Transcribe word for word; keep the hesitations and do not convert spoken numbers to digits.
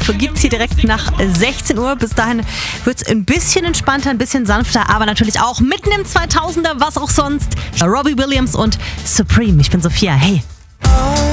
gibt's hier direkt nach sechzehn Uhr. Bis dahin wird's ein bisschen entspannter, ein bisschen sanfter, aber natürlich auch mitten im zweitausender, was auch sonst. Robbie Williams und Supreme. Ich bin Sophia. Hey.